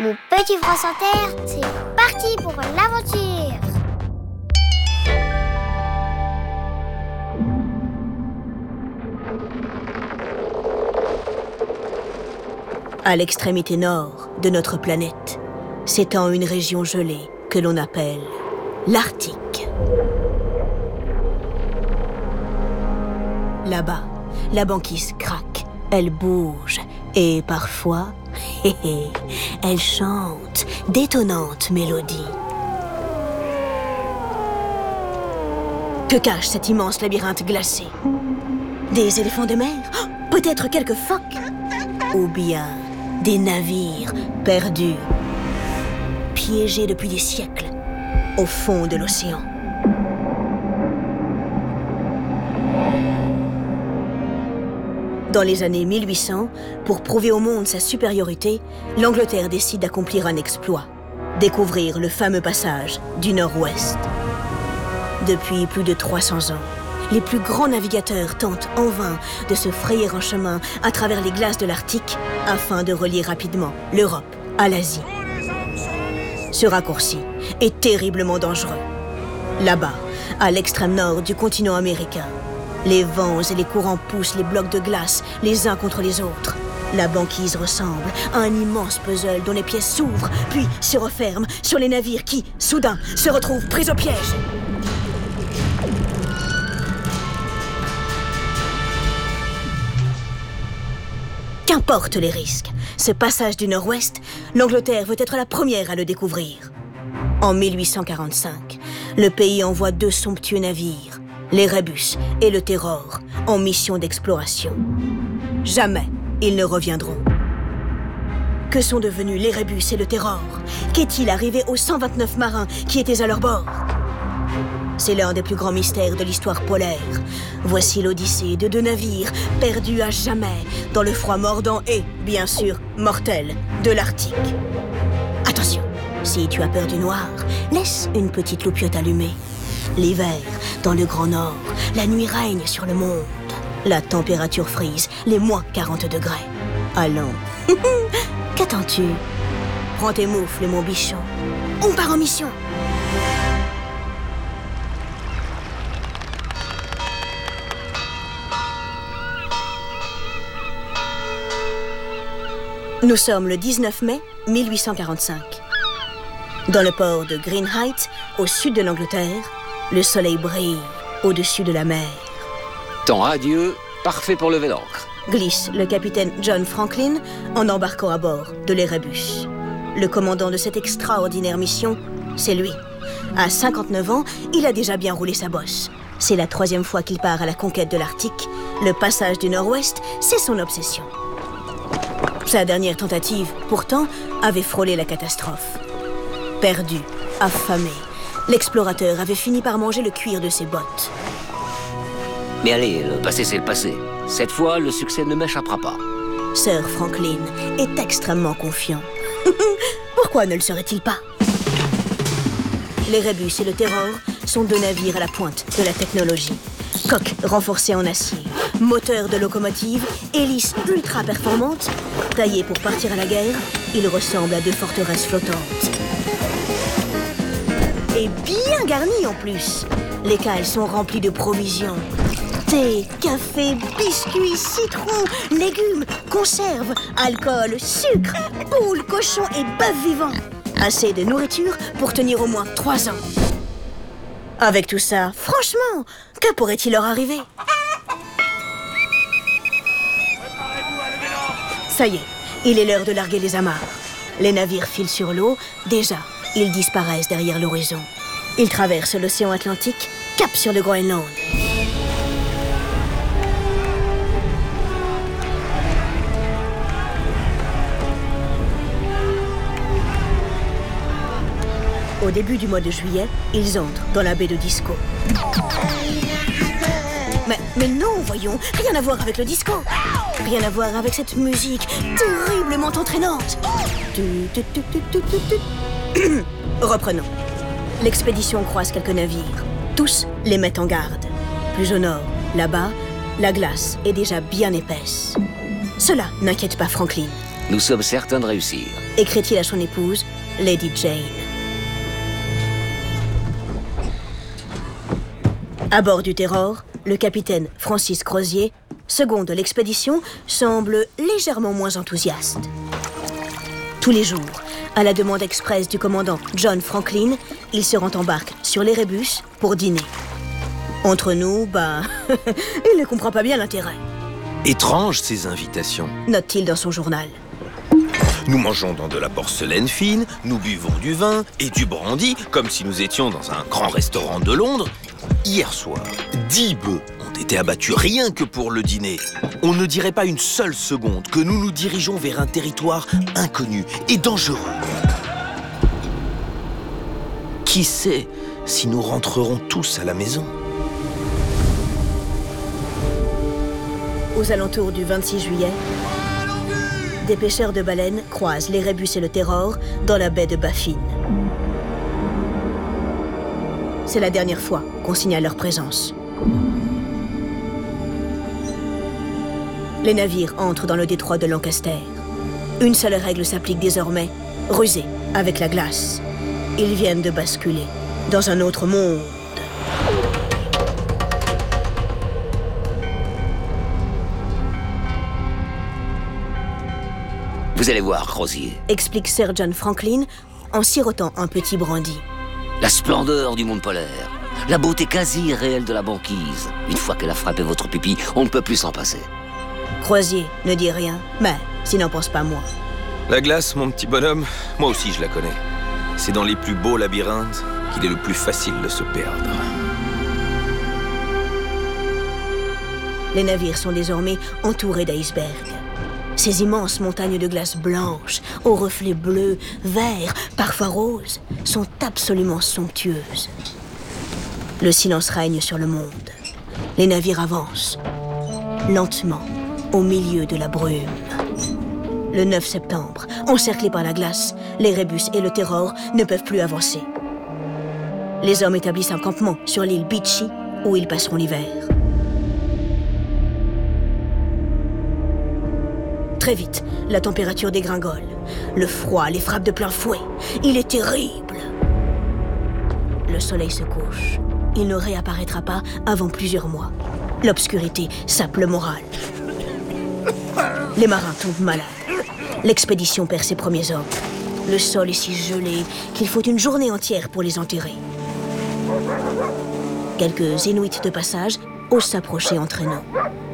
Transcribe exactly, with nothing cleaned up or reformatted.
Mon petit France Inter, c'est parti pour l'aventure. À l'extrémité nord de notre planète s'étend une région gelée que l'on appelle l'Arctique. Là-bas, la banquise craque, elle bouge et parfois, hé hé, elle chante d'étonnantes mélodies. Que cache cet immense labyrinthe glacé? Des éléphants de mer? Oh, peut-être quelques phoques? Ou bien des navires perdus, piégés depuis des siècles au fond de l'océan? Dans les années mille huit cents, pour prouver au monde sa supériorité, l'Angleterre décide d'accomplir un exploit, découvrir le fameux passage du Nord-Ouest. Depuis plus de trois cents ans, les plus grands navigateurs tentent en vain de se frayer un chemin à travers les glaces de l'Arctique afin de relier rapidement l'Europe à l'Asie. Ce raccourci est terriblement dangereux. Là-bas, à l'extrême nord du continent américain, les vents et les courants poussent les blocs de glace les uns contre les autres. La banquise ressemble à un immense puzzle dont les pièces s'ouvrent, puis se referment sur les navires qui, soudain, se retrouvent pris au piège. Qu'importe les risques, ce passage du Nord-Ouest, l'Angleterre veut être la première à le découvrir. En mille huit cent quarante-cinq, le pays envoie deux somptueux navires, les Rébus et le Terror, en mission d'exploration. Jamais ils ne reviendront. Que sont devenus les Rébus et le Terror? Qu'est-il arrivé aux cent vingt-neuf marins qui étaient à leur bord? C'est l'un des plus grands mystères de l'histoire polaire. Voici l'odyssée de deux navires perdus à jamais dans le froid mordant et, bien sûr, mortel de l'Arctique. Attention, si tu as peur du noir, laisse une petite loupiote allumée. L'hiver, dans le Grand Nord, la nuit règne sur le monde. La température frise les moins quarante degrés. Allons, qu'attends-tu? Prends tes moufles, mon bichon. On part en mission. Nous sommes le dix-neuf mai mille huit cent quarante-cinq. Dans le port de Green Heights, au sud de l'Angleterre, le soleil brille au-dessus de la mer. Temps radieux, parfait pour lever l'ancre. Glisse le capitaine John Franklin en embarquant à bord de l'Erebus. Le commandant de cette extraordinaire mission, c'est lui. À cinquante-neuf ans, il a déjà bien roulé sa bosse. C'est la troisième fois qu'il part à la conquête de l'Arctique. Le passage du Nord-Ouest, c'est son obsession. Sa dernière tentative, pourtant, avait frôlé la catastrophe. Perdu, affamé, l'explorateur avait fini par manger le cuir de ses bottes. Mais allez, le passé c'est le passé. Cette fois, le succès ne m'échappera pas. Sir Franklin est extrêmement confiant. Pourquoi ne le serait-il pas? Les Rébus et le Terror sont deux navires à la pointe de la technologie. Coque renforcée en acier, moteur de locomotive, hélice ultra performante. Taillés pour partir à la guerre, ils ressemblent à deux forteresses flottantes. Et bien garnis en plus. Les cales sont remplies de provisions. Thé, café, biscuits, citrons, légumes, conserves, alcool, sucre, poules, cochons et bœufs vivants. Assez de nourriture pour tenir au moins trois ans. Avec tout ça, franchement, que pourrait-il leur arriver? Ça y est, il est l'heure de larguer les amarres. Les navires filent sur l'eau. Déjà, ils disparaissent derrière l'horizon. Ils traversent l'océan Atlantique, cap sur le Groenland. Au début du mois de juillet, ils entrent dans la baie de Disco. Mais, mais non, voyons, rien à voir avec le disco. Rien à voir avec cette musique terriblement entraînante. Reprenons. L'expédition croise quelques navires. Tous les mettent en garde. Plus au nord, là-bas, la glace est déjà bien épaisse. Cela n'inquiète pas Franklin. Nous sommes certains de réussir. Écrit-il à son épouse, Lady Jane. À bord du Terror, le capitaine Francis Crozier, second de l'expédition, semble légèrement moins enthousiaste. Tous les jours, à la demande expresse du commandant John Franklin, il se rend en barque sur l'Erebus pour dîner. Entre nous, bah, il ne comprend pas bien l'intérêt. Étrange ces invitations, note-t-il dans son journal. Nous mangeons dans de la porcelaine fine, nous buvons du vin et du brandy, comme si nous étions dans un grand restaurant de Londres. Hier soir, dix bœufs ont été abattus rien que pour le dîner. On ne dirait pas une seule seconde que nous nous dirigeons vers un territoire inconnu et dangereux. Qui sait si nous rentrerons tous à la maison? Aux alentours du vingt-six juillet, des pêcheurs de baleines croisent l'Erebus et le Terror dans la baie de Baffin. C'est la dernière fois qu'on signale leur présence. Les navires entrent dans le détroit de Lancaster. Une seule règle s'applique désormais, ruser avec la glace. Ils viennent de basculer dans un autre monde. Vous allez voir, Crozier. Explique Sir John Franklin en sirotant un petit brandy. La splendeur du monde polaire, la beauté quasi irréelle de la banquise. Une fois qu'elle a frappé votre pupille, on ne peut plus s'en passer. Crozier ne dit rien, mais s'il n'en pense pas moins. La glace, mon petit bonhomme, moi aussi je la connais. C'est dans les plus beaux labyrinthes qu'il est le plus facile de se perdre. Les navires sont désormais entourés d'icebergs. Ces immenses montagnes de glace blanches, aux reflets bleus, verts, parfois roses, sont absolument somptueuses. Le silence règne sur le monde. Les navires avancent, lentement, au milieu de la brume. Le neuf septembre, encerclés par la glace, l'Erebus et le Terror ne peuvent plus avancer. Les hommes établissent un campement sur l'île Beechey, où ils passeront l'hiver. Très vite, la température dégringole. Le froid les frappe de plein fouet. Il est terrible. Le soleil se couche. Il ne réapparaîtra pas avant plusieurs mois. L'obscurité sape le moral. Les marins tombent malades. L'expédition perd ses premiers hommes. Le sol est si gelé qu'il faut une journée entière pour les enterrer. Quelques Inuits de passage osent s'approcher entraînants.